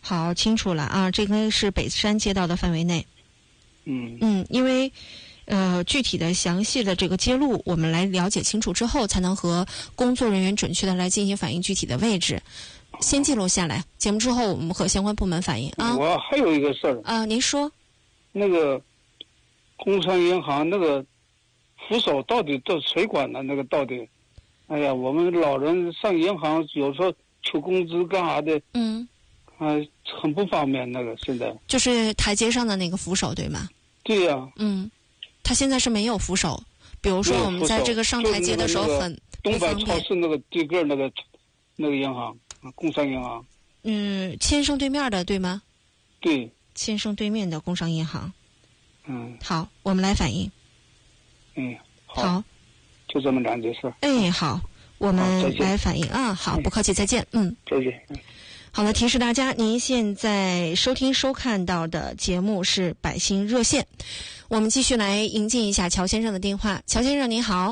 好，清楚了啊，这个是北山街道的范围内。因为具体的详细的这个揭露，我们来了解清楚之后，才能和工作人员准确的来进行反映具体的位置。先记录下来，节目之后我们和相关部门反映啊。 我还有一个事儿啊，您说。 那个工商银行那个扶手到底都谁管呢？那个到底，哎呀，我们老人上银行有时候求工资干啥的，很不方便。那个现在就是台阶上的那个扶手，对吗？ 对呀。 他现在是没有扶手。比如说我们在这个上台阶的时候很不方便。 东北超市那个对个那个银行，工商银行。 千盛对面的，对吗？ 对。 千盛对面的工商银行。好，我们来反映。好， 就这么两件事。 好，我们来反映啊。好，不客气，再见。 再见。 好了，提示大家，您现在收看到的节目是百姓热线。我们继续来迎接一下乔先生的电话。乔先生您好。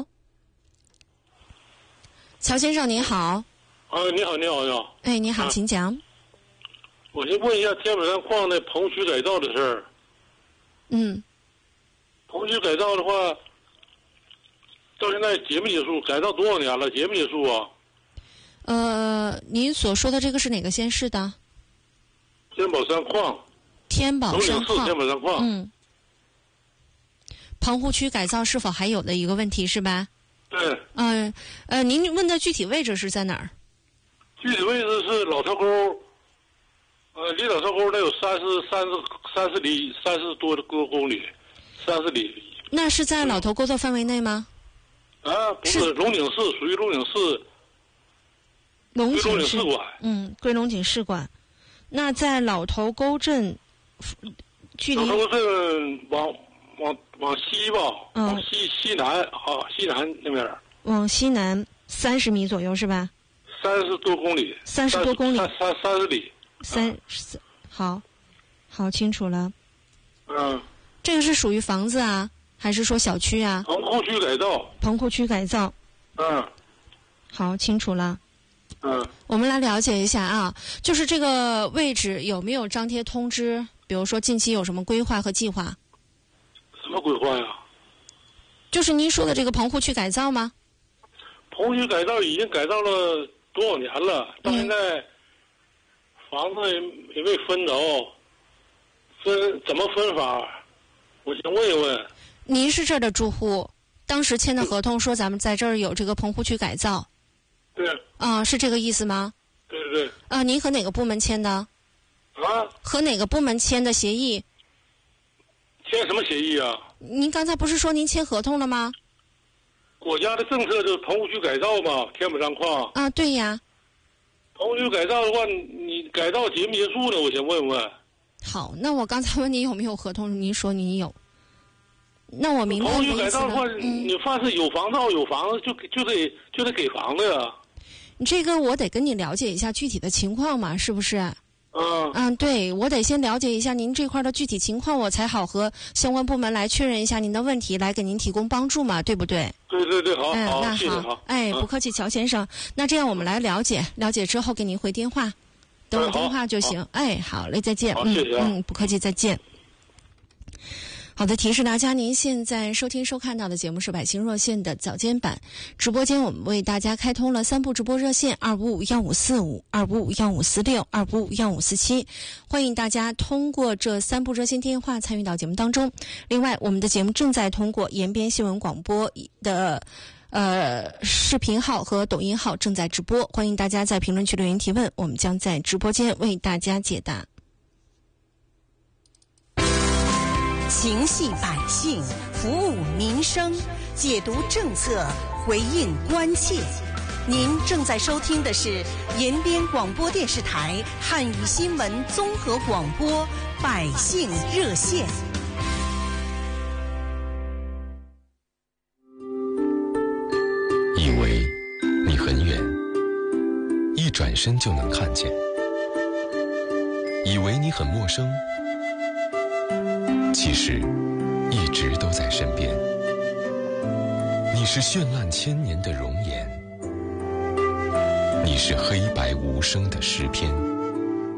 乔先生您好。 你好。 你好，请讲。 我先问一下天本山矿的棚区改造的事儿。棚区改造的话，到现在结没结束？改造多少年了？结没结束啊？ 您所说的这个是哪个县市的？ 天宝山矿。 天宝山矿。 天宝山矿。 棚户区改造是否还有的一个问题是吧？ 对。 您问的具体位置是在哪儿？ 具体位置是老头沟。离老头沟得有30里，30多公里，30里。 那是在老头沟的范围内吗？ 不是，龙井市，属于龙井市。 龙井市管。 归龙井市管。那在老头沟镇，距离老头沟镇往西吧，往西南西南那边。 往西南30米左右是吧 ？30多公里。 30多公里。 30里。 好，清楚了。这个是属于房子啊，还是说小区啊？ 棚户区改造。 棚户区改造。好，清楚了。我们来了解一下啊，就是这个位置有没有张贴通知？比如说近期有什么规划和计划？ 什么规划呀？ 就是您说的这个棚户区改造吗？ 棚户区改造已经改造了多少年了？到现在房子也没分着，怎么分法？我想问一问。 您是这儿的住户，当时签的合同说咱们在这儿有这个棚户区改造。 对。 是这个意思吗？ 对。 您和哪个部门签的？和哪个部门签的协议？ 签什么协议啊？ 您刚才不是说您签合同了吗？ 国家的政策就是棚户区改造嘛，天本山矿。 对呀。 棚户区改造的话，你改造结没结束呢？我先问问。 好，那我刚才问你有没有合同，您说你有。那我明白棚户你的意思了。 区改造的话，你凡是有房照有房子就得给房子呀。 这个我得跟你了解一下具体的情况嘛，是不是？对，我得先了解一下您这块的具体情况，我才好和相关部门来确认一下您的问题，来给您提供帮助嘛，对不对？ 对，好， 那谢谢，好。 不客气，乔先生。那这样我们来了解之后给您回电话，等我电话就行。好嘞，再见。 谢谢。 不客气，再见。好的，提示大家，您现在收看到的节目是百姓热线的早间版直播间，我们为大家开通了3部直播热线2551545、2551546、2551547，欢迎大家通过这3部热线电话参与到节目当中。另外，我们的节目正在通过延边新闻广播的视频号和抖音号正在直播，欢迎大家在评论区留言提问，我们将在直播间为大家解答。 情系百姓，服务民生，解读政策，回应关切。您正在收听的是延边广播电视台汉语新闻综合广播百姓热线。 以为你很远，一转身就能看见；以为你很陌生，其实一直都在身边。你是绚烂千年的容颜，你是黑白无声的诗篇。